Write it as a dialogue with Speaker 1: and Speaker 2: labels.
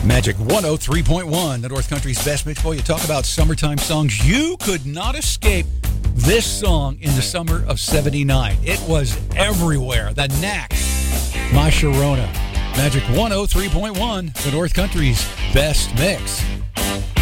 Speaker 1: Magic 103.1, the North Country's best mix. Boy, you talk about summertime songs. You could not escape this song in the summer of 79. It was everywhere. The Knack, My Sharona. Magic 103.1, the North Country's best mix.